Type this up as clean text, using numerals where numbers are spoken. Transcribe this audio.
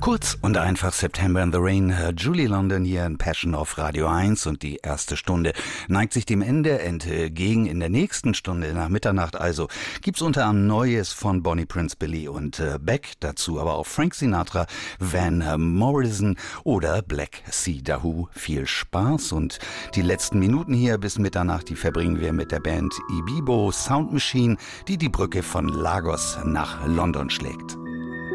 Kurz und einfach September in the Rain, Julie London hier in Passion auf Radio 1 und die erste Stunde neigt sich dem Ende entgegen. In der nächsten Stunde nach Mitternacht also gibt's unter anderem Neues von Bonnie Prince Billy und Beck, dazu aber auch Frank Sinatra, Van Morrison oder Black Sea Dahoo. Viel Spaß und die letzten Minuten hier bis Mitternacht, die verbringen wir mit der Band Ibibo Sound Machine, die die Brücke von Lagos nach London schlägt.